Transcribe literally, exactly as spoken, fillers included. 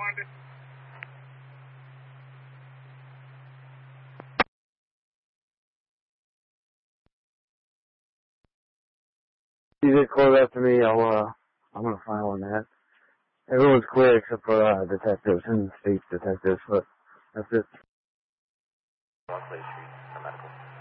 responded. You just close after me, I'll, uh, I'm gonna file on that. Everyone's clear except for, uh, detectives and state detectives, but that's it. One Place Street, medical.